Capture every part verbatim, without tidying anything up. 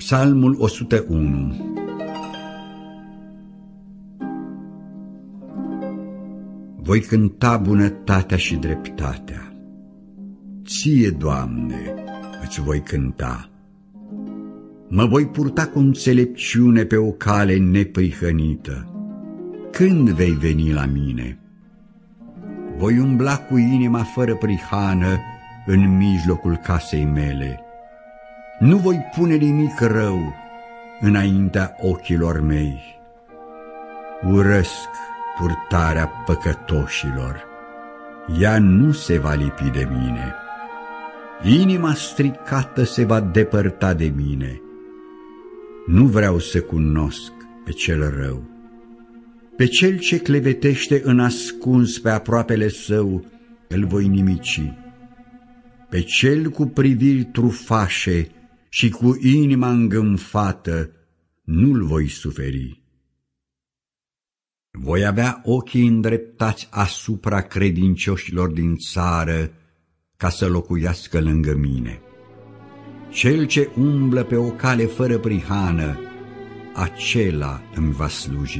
Psalmul o sută unu. Voi cânta bunătatea și dreptatea. Ție, Doamne, îți voi cânta. Mă voi purta cu înțelepciune pe o cale neprihănită. Când vei veni la mine? Voi umbla cu inima fără prihană în mijlocul casei mele. Nu voi pune nimic rău înaintea ochilor mei. Urăsc purtarea păcătoșilor, ea nu se va lipi de mine. Inima stricată se va depărta de mine. Nu vreau să cunosc pe cel rău. Pe cel ce clevetește în ascuns pe aproapele său, îl voi nimici. Pe cel cu priviri trufașe și cu inima îngânfată, nu-l voi suferi. Voi avea ochii îndreptați asupra credincioșilor din țară, ca să locuiască lângă mine. Cel ce umblă pe o cale fără prihană, acela îmi va sluji.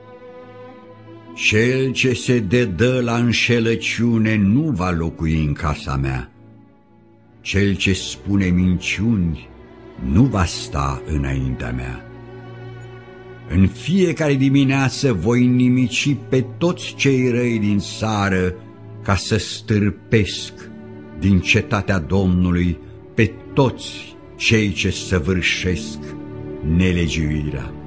Cel ce se dedă la înșelăciune nu va locui în casa mea. Cel ce spune minciuni nu va sta înaintea mea. În fiecare dimineață voi nimici pe toți cei răi din țară, ca să stârpesc din cetatea Domnului pe toți cei ce săvârșesc nelegiuirea.